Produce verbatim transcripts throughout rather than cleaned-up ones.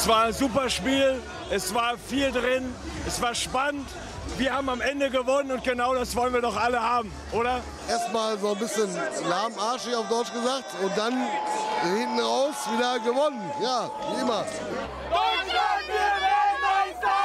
Es war ein super Spiel, es war viel drin, es war spannend. Wir haben am Ende gewonnen und genau das wollen wir doch alle haben, oder? Erstmal so ein bisschen lahmarschig auf Deutsch gesagt und dann hinten raus wieder gewonnen. Ja, wie immer. Deutschland wird Weltmeister!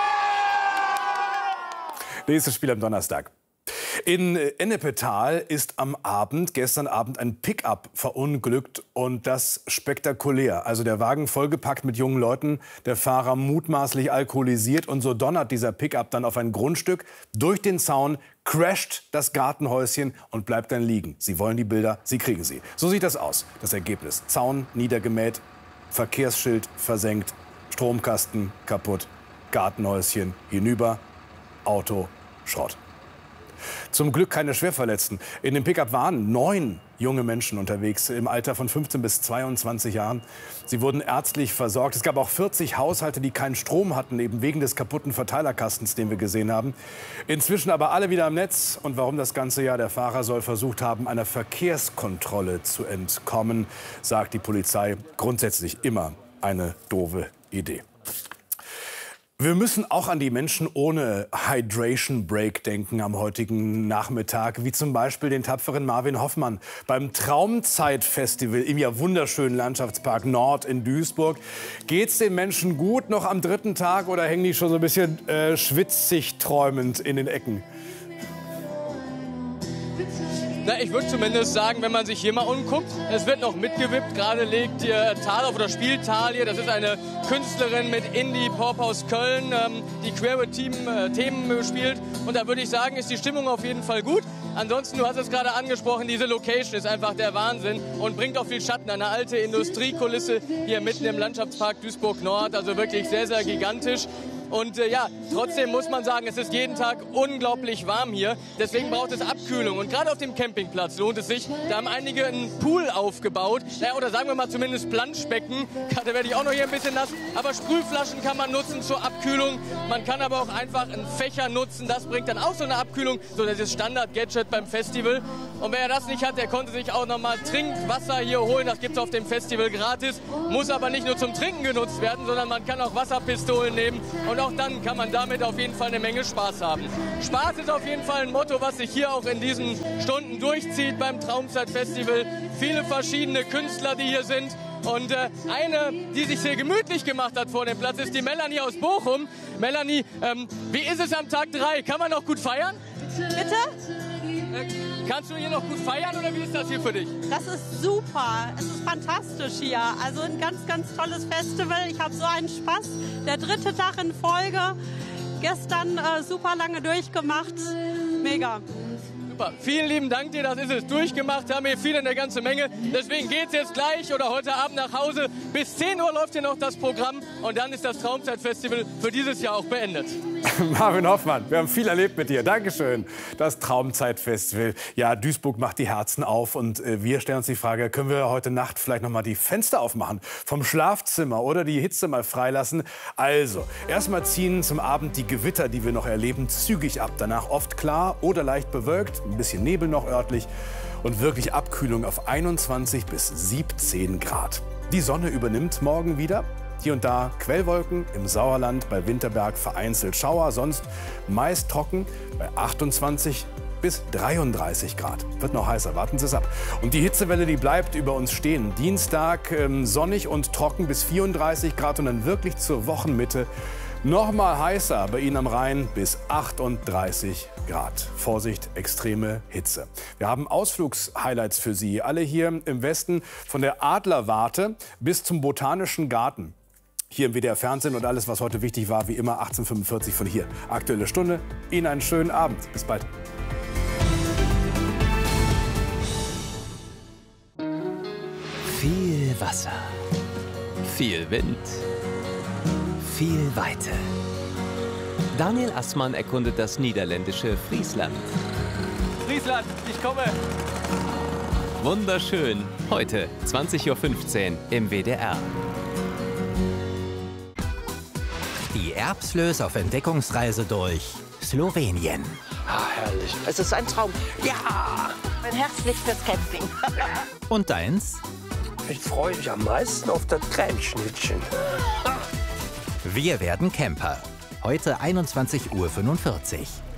Nächstes Spiel am Donnerstag. In Ennepetal ist am Abend, gestern Abend, ein Pickup verunglückt und das spektakulär. Also der Wagen vollgepackt mit jungen Leuten, der Fahrer mutmaßlich alkoholisiert und so donnert dieser Pickup dann auf ein Grundstück, durch den Zaun, crasht das Gartenhäuschen und bleibt dann liegen. Sie wollen die Bilder, Sie kriegen sie. So sieht das aus, das Ergebnis. Zaun niedergemäht, Verkehrsschild versenkt, Stromkasten kaputt, Gartenhäuschen hinüber, Auto Schrott. Zum Glück keine Schwerverletzten. In dem Pickup waren neun junge Menschen unterwegs im Alter von fünfzehn bis zweiundzwanzig Jahren. Sie wurden ärztlich versorgt. Es gab auch vierzig Haushalte, die keinen Strom hatten, eben wegen des kaputten Verteilerkastens, den wir gesehen haben. Inzwischen aber alle wieder am Netz. Und warum das ganze Jahr? Der Fahrer soll versucht haben, einer Verkehrskontrolle zu entkommen, sagt die Polizei. Grundsätzlich immer eine doofe Idee. Wir müssen auch an die Menschen ohne Hydration Break denken am heutigen Nachmittag, wie zum Beispiel den tapferen Marvin Hoffmann beim Traumzeit-Festival im ja wunderschönen Landschaftspark Nord in Duisburg. Geht's den Menschen gut noch am dritten Tag oder hängen die schon so ein bisschen äh, schwitzig träumend in den Ecken? Na, ich würde zumindest sagen, wenn man sich hier mal umguckt, es wird noch mitgewippt. Gerade legt hier Tal auf oder spielt Tal hier. Das ist eine Künstlerin mit Indie Pop aus Köln, ähm, die Queer-Themen äh, spielt. Und da würde ich sagen, ist die Stimmung auf jeden Fall gut. Ansonsten, du hast es gerade angesprochen, diese Location ist einfach der Wahnsinn und bringt auch viel Schatten. Eine alte Industriekulisse hier mitten im Landschaftspark Duisburg Nord. Also wirklich sehr, sehr gigantisch. Und äh, ja, trotzdem muss man sagen, es ist jeden Tag unglaublich warm hier. Deswegen braucht es Abkühlung. Und gerade auf dem Campingplatz lohnt es sich. Da haben einige einen Pool aufgebaut. Ja, oder sagen wir mal zumindest Planschbecken. Da werde ich auch noch hier ein bisschen nass. Aber Sprühflaschen kann man nutzen zur Abkühlung. Man kann aber auch einfach einen Fächer nutzen. Das bringt dann auch so eine Abkühlung. So das ist Standard-Gadget beim Festival. Und wer das nicht hat, der konnte sich auch noch mal Trinkwasser hier holen. Das gibt es auf dem Festival gratis. Muss aber nicht nur zum Trinken genutzt werden, sondern man kann auch Wasserpistolen nehmen. Und auch dann kann man damit auf jeden Fall eine Menge Spaß haben. Spaß ist auf jeden Fall ein Motto, was sich hier auch in diesen Stunden durchzieht beim Traumzeit-Festival. Viele verschiedene Künstler, die hier sind. Und äh, eine, die sich sehr gemütlich gemacht hat vor dem Platz, ist die Melanie aus Bochum. Melanie, ähm, wie ist es am Tag drei? Kann man noch gut feiern? Bitte? Äh, kannst du hier noch gut feiern oder wie ist das hier für dich? Das ist super. Es ist fantastisch hier. Also ein ganz, ganz tolles Festival. Ich habe so einen Spaß. Der dritte Tag in Folge. Gestern äh, super lange durchgemacht. Mega. Super. Vielen lieben Dank dir, das ist es. Durchgemacht haben wir viel in der ganzen Menge. Deswegen geht's jetzt gleich oder heute Abend nach Hause. Bis zehn Uhr läuft hier noch das Programm und dann ist das Traumzeit-Festival für dieses Jahr auch beendet. Marvin Hoffmann, wir haben viel erlebt mit dir. Dankeschön. Das Traumzeit-Festival. Ja, Duisburg macht die Herzen auf und äh, wir stellen uns die Frage, können wir heute Nacht vielleicht noch mal die Fenster aufmachen vom Schlafzimmer oder die Hitze mal freilassen? Also, erstmal ziehen zum Abend die Gewitter, die wir noch erleben, zügig ab. Danach oft klar oder leicht bewölkt, ein bisschen Nebel noch örtlich und wirklich Abkühlung auf einundzwanzig bis siebzehn Grad. Die Sonne übernimmt morgen wieder. Hier und da Quellwolken, im Sauerland, bei Winterberg vereinzelt Schauer, sonst meist trocken bei achtundzwanzig bis dreiunddreißig Grad. Wird noch heißer, warten Sie es ab. Und die Hitzewelle, die bleibt über uns stehen. Dienstag ähm, sonnig und trocken bis vierunddreißig Grad und dann wirklich zur Wochenmitte noch mal heißer bei Ihnen am Rhein bis achtunddreißig Grad. Vorsicht, extreme Hitze. Wir haben Ausflugshighlights für Sie. Alle hier im Westen von der Adlerwarte bis zum Botanischen Garten. Hier im W D R Fernsehen und alles, was heute wichtig war, wie immer achtzehn Uhr fünfundvierzig von hier. Aktuelle Stunde. Ihnen einen schönen Abend. Bis bald. Viel Wasser, viel Wind, viel Weite. Daniel Assmann erkundet das niederländische Friesland. Friesland, ich komme. Wunderschön. Heute zwanzig Uhr fünfzehn im W D R. Die Erbslös auf Entdeckungsreise durch Slowenien. Ah, herrlich. Es ist ein Traum. Ja! Mein Herz schlägt fürs Camping. Und deins? Ich freue mich am meisten auf das Cremeschnittchen. Wir werden Camper. Heute einundzwanzig Uhr fünfundvierzig.